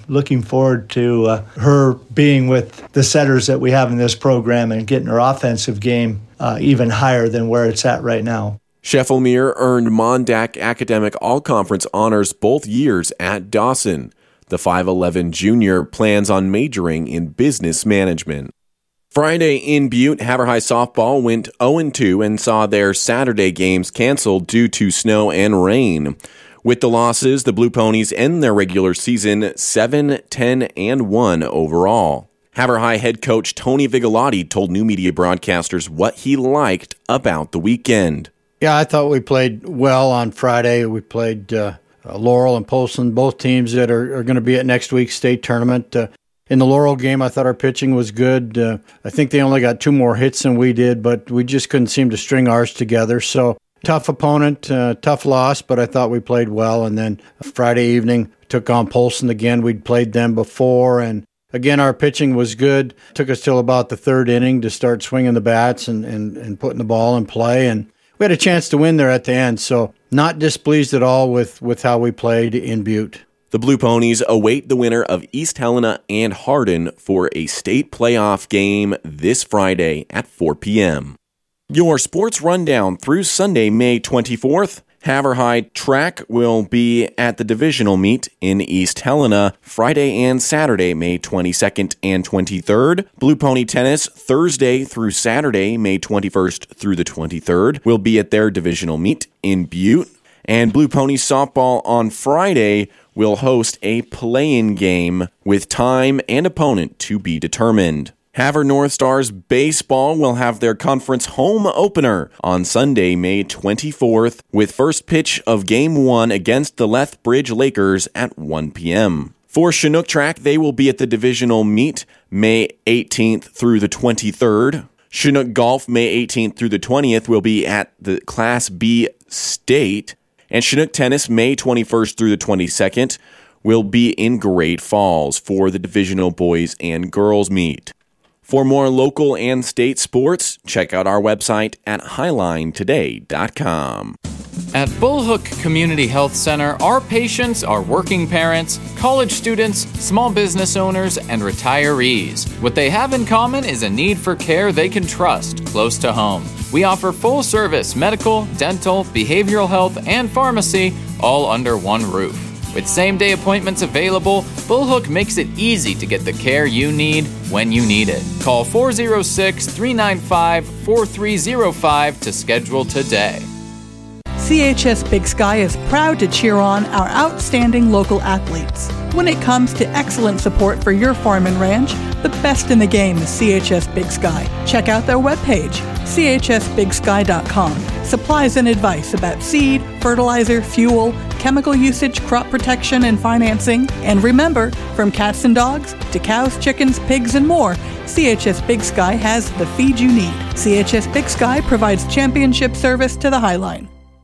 looking forward to her being with the setters that we have in this program and getting her offensive game even higher than where it's at right now. Scheffelmeer earned Mondac Academic All-Conference honors both years at Dawson. The 5'11 junior plans on majoring in business management. Friday in Butte, Haverhigh softball went 0-2 and saw their Saturday games canceled due to snow and rain. With the losses, the Blue Ponies end their regular season 7-10-1 overall. Haverhigh head coach Tony Vigalotti told new media broadcasters what he liked about the weekend. Yeah, I thought we played well on Friday. We played Laurel and Polson, both teams that are going to be at next week's state tournament. In the Laurel game, I thought our pitching was good. I think they only got 2 more hits than we did, but we just couldn't seem to string ours together. So tough opponent, tough loss, but I thought we played well. And then Friday evening, took on Polson again. We'd played them before, and again, our pitching was good. Took us till about the 3rd inning to start swinging the bats and putting the ball in play. And we had a chance to win there at the end, so not displeased at all with how we played in Butte. The Blue Ponies await the winner of East Helena and Hardin for a state playoff game this Friday at 4 p.m. Your sports rundown through Sunday, May 24th. Haverhigh track will be at the divisional meet in East Helena Friday and Saturday, May 22nd and 23rd. Blue Pony tennis Thursday through Saturday, May 21st through the 23rd, will be at their divisional meet in Butte. And Blue Pony softball on Friday will host a play-in game with time and opponent to be determined. Havre North Stars baseball will have their conference home opener on Sunday, May 24th, with first pitch of Game 1 against the Lethbridge Lakers at 1 p.m. For Chinook track, they will be at the divisional meet May 18th through the 23rd. Chinook golf, May 18th through the 20th, will be at the Class B state. And Chinook tennis, May 21st through the 22nd, will be in Great Falls for the divisional boys and girls meet. For more local and state sports, check out our website at highlinetoday.com. At Bullhook Community Health Center, our patients are working parents, college students, small business owners, and retirees. What they have in common is a need for care they can trust close to home. We offer full-service medical, dental, behavioral health, and pharmacy, all under one roof. With same-day appointments available, Bullhook makes it easy to get the care you need when you need it. Call 406-395-4305 to schedule today. CHS Big Sky is proud to cheer on our outstanding local athletes. When it comes to excellent support for your farm and ranch, the best in the game is CHS Big Sky. Check out their webpage, chsbigsky.com. Supplies and advice about seed, fertilizer, fuel, chemical usage, crop protection, and financing. And remember, from cats and dogs to cows, chickens, pigs, and more, CHS Big Sky has the feed you need. CHS Big Sky provides championship service to the Highline.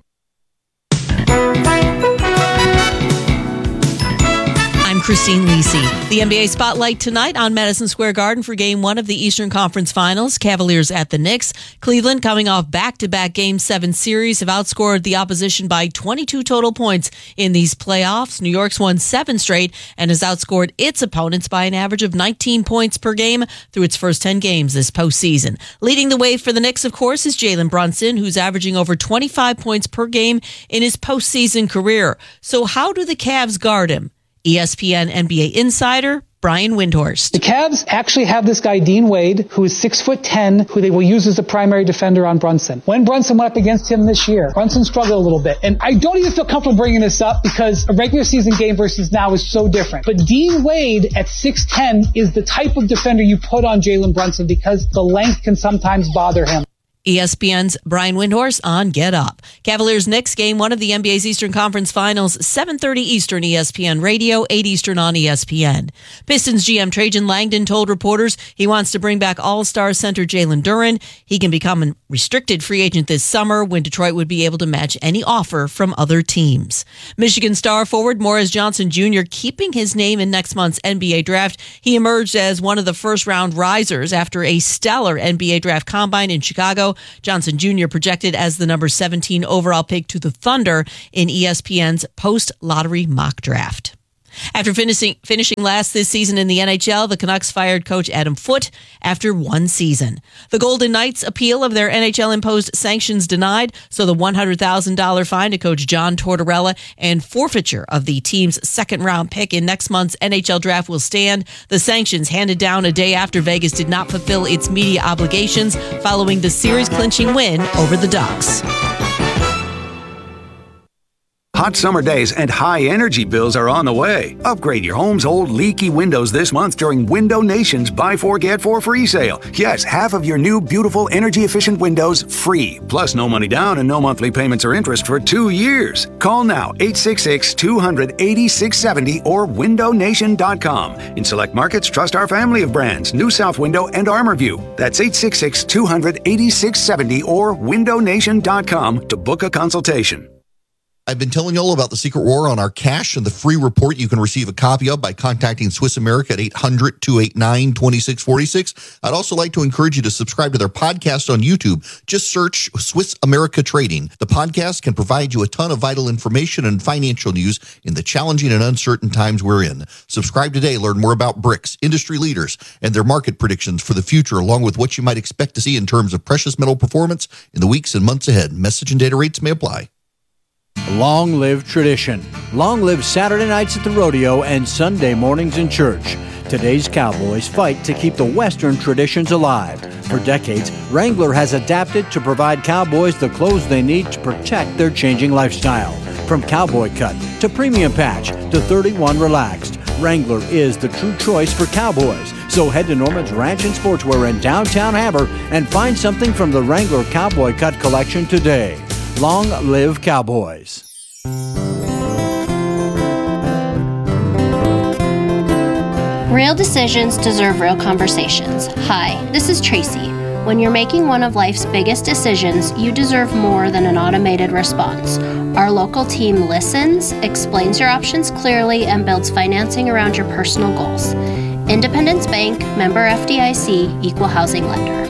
I'm Christine Lisi. The NBA Spotlight tonight on Madison Square Garden for Game 1 of the Eastern Conference Finals. Cavaliers at the Knicks. Cleveland, coming off back-to-back Game 7 series, have outscored the opposition by 22 total points in these playoffs. New York's won 7 straight and has outscored its opponents by an average of 19 points per game through its first 10 games this postseason. Leading the way for the Knicks, of course, is Jalen Brunson, who's averaging over 25 points per game in his postseason career. So how do the Cavs guard him? ESPN NBA insider Brian Windhorst. The Cavs actually have this guy, Dean Wade, who is 6'10", who they will use as a primary defender on Brunson. When Brunson went up against him this year, Brunson struggled a little bit. And I don't even feel comfortable bringing this up because a regular season game versus now is so different. But Dean Wade at 6'10" is the type of defender you put on Jalen Brunson because the length can sometimes bother him. ESPN's Brian Windhorst on Get Up. Cavaliers-Knicks Game 1 of the NBA's Eastern Conference Finals, 7:30 Eastern ESPN Radio, 8 Eastern on ESPN. Pistons GM Trajan Langdon told reporters he wants to bring back All-Star center Jalen Duren. He can become a restricted free agent this summer when Detroit would be able to match any offer from other teams. Michigan star forward Morris Johnson Jr. keeping his name in next month's NBA draft. He emerged as one of the first-round risers after a stellar NBA draft combine in Chicago. Johnson Jr. projected as the number 17 overall pick to the Thunder in ESPN's post-lottery mock draft. After finishing last this season in the NHL, the Canucks fired coach Adam Foote after one season. The Golden Knights' appeal of their NHL-imposed sanctions denied, so the $100,000 fine to coach John Tortorella and forfeiture of the team's second-round pick in next month's NHL draft will stand. The sanctions handed down a day after Vegas did not fulfill its media obligations following the series-clinching win over the Ducks. Hot summer days and high energy bills are on the way. Upgrade your home's old leaky windows this month during Window Nation's Buy 4 Get 4 free sale. Yes, half of your new beautiful energy efficient windows free. Plus no money down and no monthly payments or interest for 2 years. Call now 866-200-8670 or windownation.com. In select markets, trust our family of brands, New South Window and ArmorView. That's 866-200-8670 or windownation.com to book a consultation. I've been telling you all about the Secret War on our cash and the free report you can receive a copy of by contacting Swiss America at 800-289-2646. I'd also like to encourage you to subscribe to their podcast on YouTube. Just search Swiss America Trading. The podcast can provide you a ton of vital information and financial news in the challenging and uncertain times we're in. Subscribe today. Learn more about BRICS, industry leaders, and their market predictions for the future, along with what you might expect to see in terms of precious metal performance in the weeks and months ahead. Message and data rates may apply. Long live tradition. Long live Saturday nights at the rodeo and Sunday mornings in church. Today's cowboys fight to keep the Western traditions alive. For decades, Wrangler has adapted to provide cowboys the clothes they need to protect their changing lifestyle. From cowboy cut to premium patch to 31 relaxed, Wrangler is the true choice for cowboys. So head to Norman's Ranch and Sportswear in downtown Havre and find something from the Wrangler Cowboy Cut collection today. Long live cowboys. Real decisions deserve real conversations. Hi, this is Tracy. When you're making one of life's biggest decisions, you deserve more than an automated response. Our local team listens, explains your options clearly, and builds financing around your personal goals. Independence Bank, member FDIC, equal housing lender.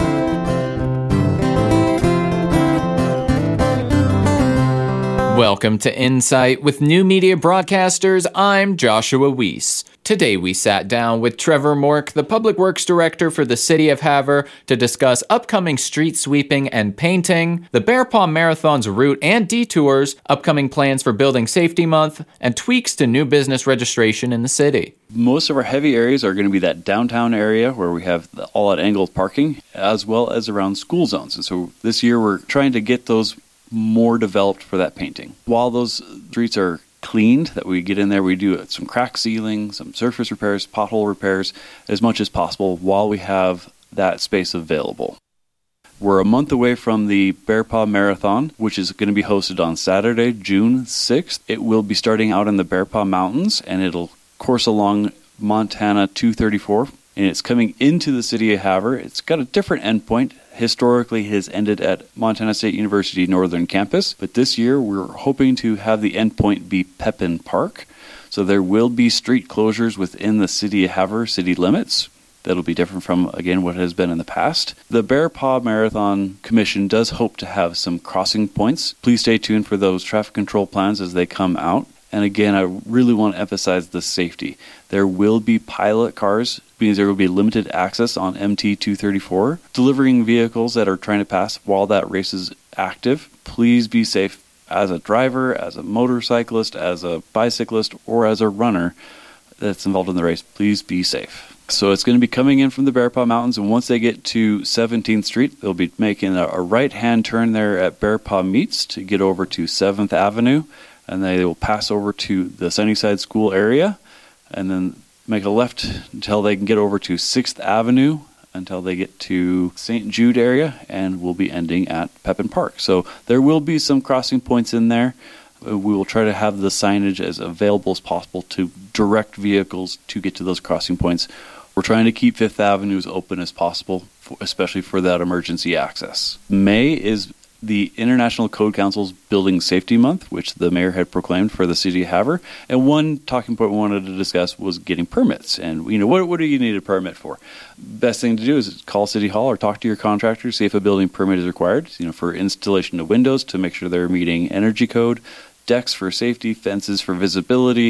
Welcome to Insight with New Media Broadcasters. I'm Joshua Weiss. Today we sat down with Trevor Mork, the Public Works Director for the City of Havre, to discuss upcoming street sweeping and painting, the Bear Paw Marathon's route and detours, upcoming plans for Building Safety Month, and tweaks to new business registration in the city. Most of our heavy areas are going to be that downtown area where we have the all-at-angle parking, as well as around school zones. And so this year we're trying to get those more developed for that painting. While those streets are cleaned, that we get in there, we do some crack sealing, some surface repairs, pothole repairs, as much as possible while we have that space available. We're a month away from the Bear Paw Marathon, which is going to be hosted on Saturday, June 6th. It will be starting out in the Bear Paw Mountains, and it'll course along Montana 234, and it's coming into the city of Havre. It's got a different endpoint. Historically has ended at Montana State University Northern Campus, but this year we're hoping to have the endpoint be Pepin Park. So there will be street closures within the city of Havre city limits. That'll be different from, again, what has been in the past. The Bear Paw Marathon Commission does hope to have some crossing points. Please stay tuned for those traffic control plans as they come out. And again, I really want to emphasize the safety. There will be pilot cars, means there will be limited access on MT 234, delivering vehicles that are trying to pass while that race is active. Please be safe as a driver, as a motorcyclist, as a bicyclist, or as a runner that's involved in the race. Please be safe. So it's going to be coming in from the Bear Paw Mountains, and once they get to 17th Street, they'll be making a right-hand turn there at Bear Paw Meets to get over to 7th Avenue. And they will pass over to the Sunnyside School area and then make a left until they can get over to 6th Avenue until they get to St. Jude area, and we'll be ending at Pepin Park. So there will be some crossing points in there. We will try to have the signage as available as possible to direct vehicles to get to those crossing points. We're trying to keep 5th Avenue as open as possible, especially for that emergency access. May is the International Code Council's Building Safety Month, which the mayor had proclaimed for the city of Havre. And one talking point we wanted to discuss was getting permits. And, what do you need a permit for? Best thing to do is call City Hall or talk to your contractor, see if a building permit is required, for installation of windows to make sure they're meeting energy code, decks for safety, fences for visibility,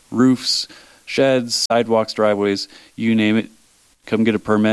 roofs, sheds, sidewalks, driveways, you name it. Come get a permit.